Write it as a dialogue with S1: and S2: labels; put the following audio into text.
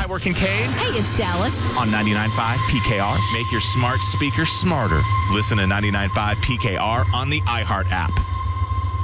S1: Hi, we're Kincaid
S2: Hey, it's Dallas.
S1: on 99.5 PKR. Make your smart speaker smarter. Listen to 99.5 PKR on the iHeart app.